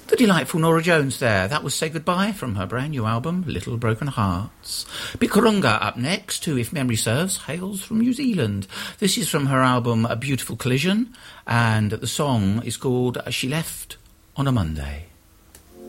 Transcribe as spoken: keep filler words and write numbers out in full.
The delightful Norah Jones there. That was Say Goodbye from her brand new album, Little Broken Hearts. Bikurunga up next, who, if memory serves, hails from New Zealand. This is from her album, A Beautiful Collision, and the song is called She Left on a Monday.